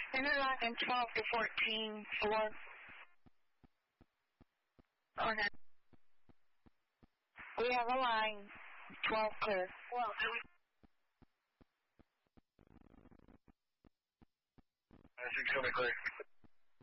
Interlocking 12 to 14, 4. Oh, no. We have a line, 12 clear. Well, 6 clear.